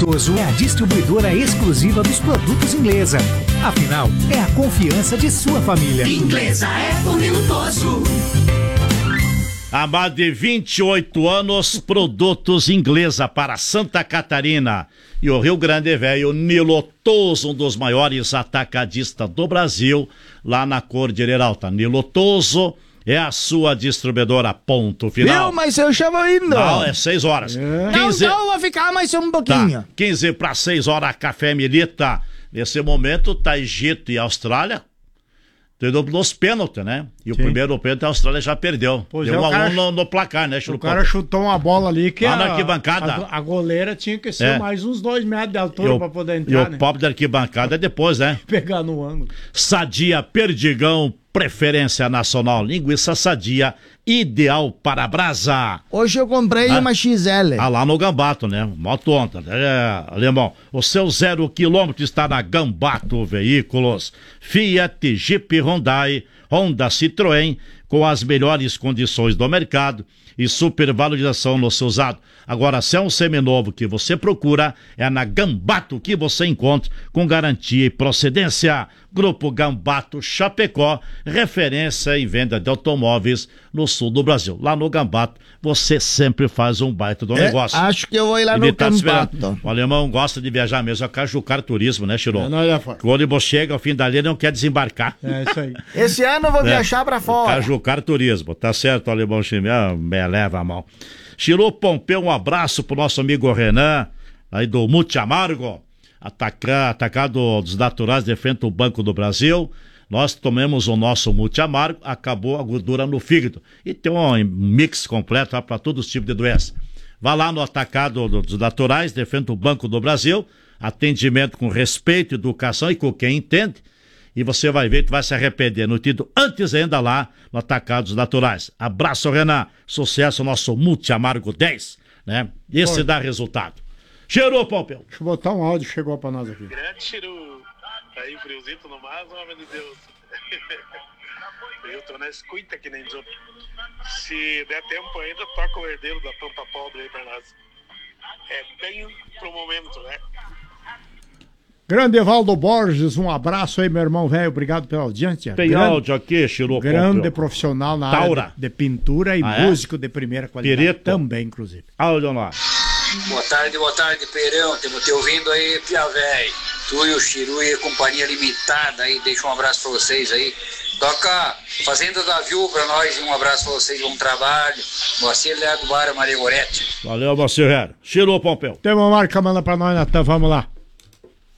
Lindoso é a distribuidora exclusiva dos produtos Inglesa. Afinal, é a confiança de sua família. Inglesa é por Lindoso. Há mais de 28 anos, produtos Inglesa para Santa Catarina e o Rio Grande Velho. Nilotoso, um dos maiores atacadistas do Brasil, lá na Cordilheira Alta. Nilotoso é a sua distribuidora, ponto final. Viu, mas eu já vou indo. Não, é 6 horas. Não, vou ficar mais um pouquinho. Tá, 15 para 6 horas, Café Milita. Nesse momento, tá Egito e Austrália. Entendeu? Nos pênaltis, né? E o primeiro pênalti a Austrália já perdeu. Pois deu 1 no placar, né, O cara chutou uma bola ali que lá na arquibancada. A goleira tinha que ser mais uns 2 metros de altura pra poder entrar, e o pobre da arquibancada é depois, né? Pegar no ângulo. Sadia Perdigão, preferência nacional. Linguiça sadia, ideal para brasa. Hoje eu comprei uma XL. Lá no Gambato, né? Moto ontem. Alemão, o seu 0 quilômetro está na Gambato Veículos. Fiat, Jeep, Hyundai, Honda, Citroën, com as melhores condições do mercado e supervalorização no seu usado. Agora, se é um seminovo que você procura, é na Gambato que você encontra com garantia e procedência. Grupo Gambato Chapecó, referência em venda de automóveis no sul do Brasil. Lá no Gambato, você sempre faz um baita do negócio. Acho que eu vou ir lá no Gambato. O alemão gosta de viajar mesmo, é Cajucar Turismo, né, Chirô? O ônibus chega ao fim da linha e não quer desembarcar. É isso aí. Esse ano eu vou viajar pra fora. Cajucar Turismo, tá certo, alemão Chimé? Me leva a mão. Chirô Pompeu, um abraço pro nosso amigo Renan, aí do Mute Amargo. Atacado dos naturais de frente ao Banco do Brasil. Nós tomamos o nosso Mute Amargo, acabou a gordura no fígado. E tem um mix completo para todos os tipos de doença. Vá lá no atacado dos naturais, de frente ao Banco do Brasil. Atendimento com respeito, educação e com quem entende. E você vai ver que vai se arrepender. No título, antes ainda lá no atacado dos naturais. Abraço, Renan. Sucesso, nosso Mute Amargo 10. Né? Esse dá resultado. Cheirou, Pompeu. Deixa eu botar um áudio que chegou pra nós aqui. Grande Chiru. Aí, friozito no mar, homem de Deus. Eu tô na escuta que nem outros. Se der tempo ainda, toca o herdeiro da Pampa Pobre aí pra nós. É bem pro momento, né? Grande Evaldo Borges, um abraço aí, meu irmão velho. Obrigado pela audiência. Tem áudio aqui, Chiru. Grande profissional na área de pintura e músico de primeira qualidade. Perito. Também, inclusive. Áudio lá. Boa tarde, Peirão. Temos te ouvindo aí, Pia Véi. Tu e o Chiru e a Companhia Limitada aí. Deixa um abraço pra vocês aí. Toca Fazenda da Viúva pra nós e um abraço pra vocês. Bom trabalho. Moacir Leado Bara, Maria Goretti. Valeu, Moacir. Chiru, Pompeu. Tem uma marca, manda pra nós, Natan. Vamos lá.